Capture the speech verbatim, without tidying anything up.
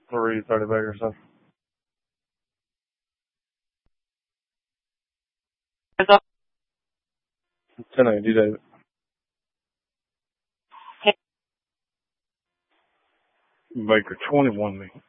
three thirty bag or so. ten eighty, David. Baker, twenty-one me.